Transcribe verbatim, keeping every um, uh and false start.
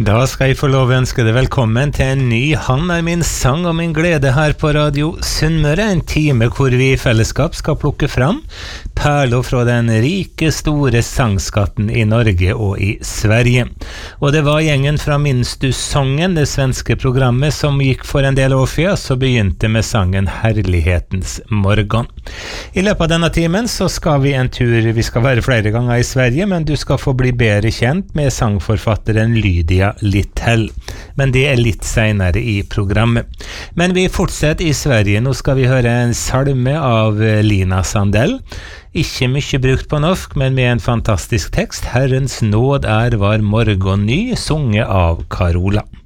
Da skal jeg få lov å ønske deg velkommen til en ny Han er min sang og min glede her på Radio Sunnmøre, en time hvor vi i fellesskap skal plukke fram perler fra den rike, store sangskatten i Norge og i Sverige. Og det var gjengen fra Minst du sången, det svenske programmet som gikk for en del år siden, så begynte med sangen Herlighetens morgen. I løpet av denne timen så skal vi en tur, vi skal være flere ganger i Sverige, men du skal få bli bedre kjent med sangforfatteren Lydia Littell. Men det er litt senere i programmet. Men vi fortsetter i Sverige. Nå skal vi høre en salme av Lina Sandell. Ikke mye brukt på norsk, men med en fantastisk tekst. Herrens nåd er var morgen ny, sunget av Carola.